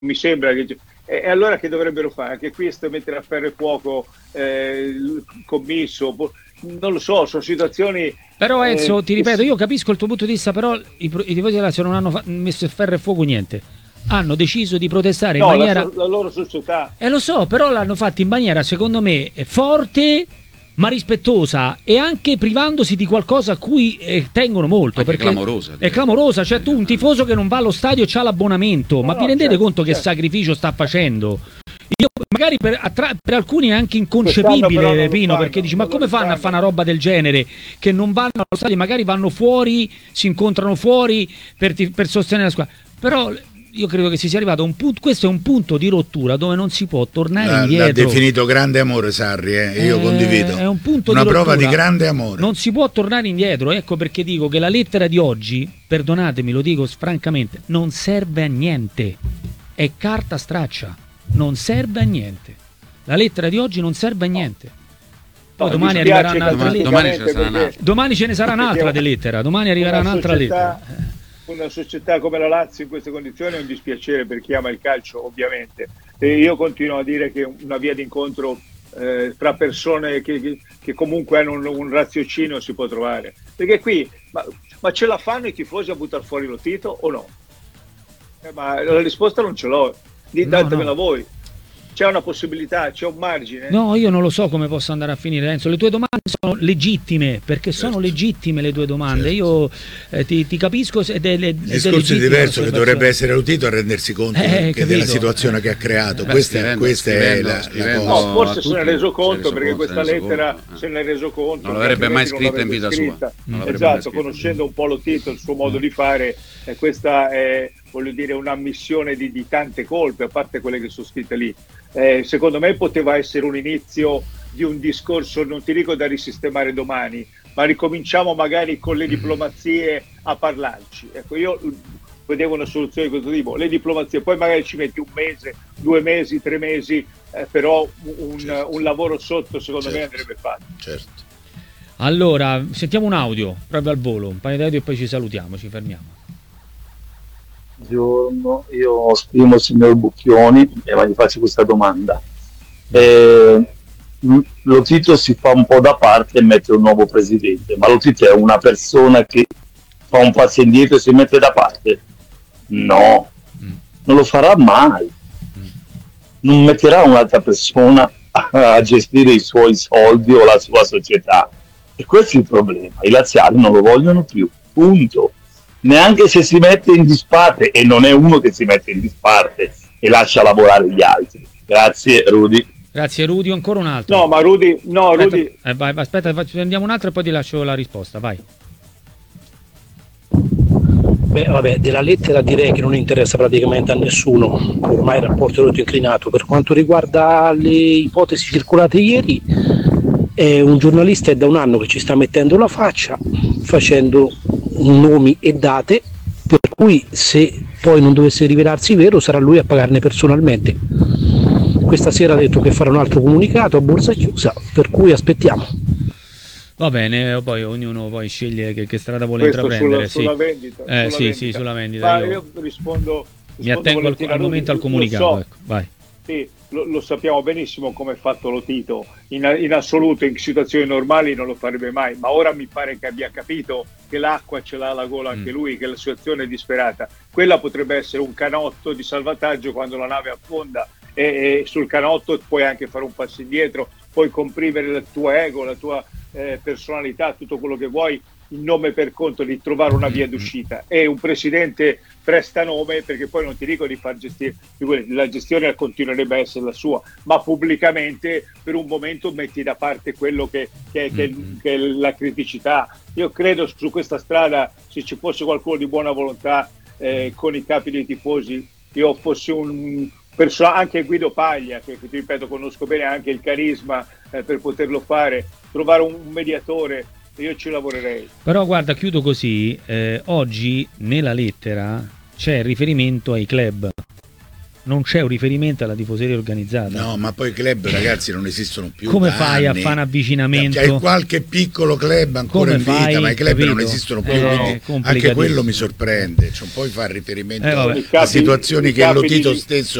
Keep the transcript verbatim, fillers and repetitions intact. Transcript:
mi sembra che... E allora che dovrebbero fare? Anche qui sto a mettere a ferro e fuoco eh, il commisso, non lo so, sono situazioni... Però Enzo, eh, ti ripeto, io capisco il tuo punto di vista, però i, i tifosi della Lazio non hanno fa- messo a ferro e fuoco niente. Hanno deciso di protestare no, in maniera... la, la loro società... Eh lo so, però l'hanno fatto in maniera, secondo me, forte, ma rispettosa, e anche privandosi di qualcosa a cui eh, tengono molto. Anche perché clamorosa. È clamorosa, cioè tu un tifoso che non va allo stadio c'ha l'abbonamento, no, ma vi rendete certo, conto certo. che sacrificio sta facendo? Io, magari per, attra- per alcuni è anche inconcepibile, Pino, perché dici ma come fanno a fare una roba del genere, che non vanno allo stadio, magari vanno fuori, si incontrano fuori per, ti- per sostenere la squadra, però io credo che si sia arrivato a un punto, questo è un punto di rottura dove non si può tornare L'ha, indietro. l'ha definito grande amore Sarri, eh? Io eh, condivido, è un punto una di prova rottura. di grande amore, non si può tornare indietro, ecco perché dico che la lettera di oggi, perdonatemi, lo dico francamente, non serve a niente, è carta straccia, non serve a niente, la lettera di oggi non serve a niente. Poi no, domani arriverà un'altra domani, domani, ce sarà un'altra. domani ce ne sarà un'altra di lettera, domani arriverà un'altra società, lettera. Una società come la Lazio in queste condizioni è un dispiacere per chi ama il calcio, ovviamente. E io continuo a dire che una via d'incontro eh, tra persone che, che, che comunque hanno un, un raziocinio si può trovare. Perché qui, ma, ma ce la fanno i tifosi a buttare fuori lo Tito o no? Eh, ma la risposta non ce l'ho, datemela no, no. voi. C'è una possibilità, c'è un margine? No, io non lo so come possa andare a finire, Enzo. Le tue domande sono legittime, perché certo. sono legittime le tue domande. Certo. Io eh, ti, ti capisco. Ed è, ed il discorso è diverso, che dovrebbe essere Lotito a rendersi conto eh, che della situazione eh. che ha creato. Beh, questa scrivendo, questa scrivendo, è la, la cosa. No, forse se ne è reso conto, se perché questa lettera conto. se ne è reso conto. Non l'avrebbe mai scritta in vita scritta. sua. Esatto, conoscendo un po' Lotito, il suo modo mm. di fare, eh, questa è, voglio dire, un'ammissione di, di tante colpe, a parte quelle che sono scritte lì. Eh, secondo me poteva essere un inizio di un discorso, non ti dico da risistemare domani, ma ricominciamo magari con le diplomazie a parlarci. Ecco, io vedevo una soluzione di questo tipo, le diplomazie, poi magari ci metti un mese, due mesi, tre mesi, eh, però un, certo. un lavoro sotto secondo certo. me andrebbe fatto. Certo. Allora, sentiamo un audio proprio al volo, un paio di audio e poi ci salutiamo, ci fermiamo. Buongiorno, io esprimo il signor Bucchioni e gli faccio questa domanda. Eh, lo Tito si fa un po' da parte e mette un nuovo presidente, ma lo Tito è una persona che fa un passo indietro e si mette da parte? No, non lo farà mai. Non metterà un'altra persona a gestire i suoi soldi o la sua società. E questo è il problema. I laziali non lo vogliono più, punto. Neanche se si mette in disparte, e non è uno che si mette in disparte e lascia lavorare gli altri. Grazie Rudy. Grazie Rudy, ancora un altro. No, ma Rudy, no, aspetta, Rudy. Eh, vai, aspetta, prendiamo un altro e poi ti lascio la risposta, vai. Beh, vabbè, della lettera direi che non interessa praticamente a nessuno, ormai il rapporto è tutto inclinato. Per quanto riguarda le ipotesi circolate ieri, è un giornalista è da un anno che ci sta mettendo la faccia, facendo nomi e date, per cui se poi non dovesse rivelarsi vero sarà lui a pagarne personalmente. Questa sera ha detto che farà un altro comunicato a borsa chiusa, per cui aspettiamo. Va bene, poi ognuno poi sceglie che, che strada vuole Questo intraprendere. Sulla, sulla sì. vendita. Eh, sulla sì, vendita. sì, sulla vendita. Ma io, io rispondo, rispondo mi attengo al, al momento al comunicato. So, ecco, vai. Sì, lo, lo sappiamo benissimo come è fatto lo Tito. In, in assoluto, in situazioni normali non lo farebbe mai, ma ora mi pare che abbia capito che l'acqua ce l'ha alla gola anche mm. lui, che la situazione è disperata. Quella potrebbe essere un canotto di salvataggio quando la nave affonda e, e sul canotto puoi anche fare un passo indietro, puoi comprimere il tuo ego, la tua eh, personalità, tutto quello che vuoi, in nome per conto di trovare una via d'uscita. E un presidente presta nome, perché poi non ti dico di far gestire, la gestione continuerebbe a essere la sua, ma pubblicamente per un momento metti da parte quello che, che, è, che, che è la criticità. Io credo su questa strada, se ci fosse qualcuno di buona volontà eh, con i capi dei tifosi, io fossi un perso- anche Guido Paglia, che, che ti ripeto conosco bene, anche il carisma eh, per poterlo fare, trovare un mediatore, io ci lavorerei. Però guarda, chiudo così, eh, oggi nella lettera c'è riferimento ai club, non c'è un riferimento alla tifoseria organizzata. No, ma poi i club, ragazzi, non esistono più. Come da fai anni. a fare un avvicinamento? C'è qualche piccolo club ancora Come in vita, fai, ma i club capito? non esistono più. Eh, quindi anche quello mi sorprende. Cioè, poi fa riferimento eh, a situazioni che Lotito stesso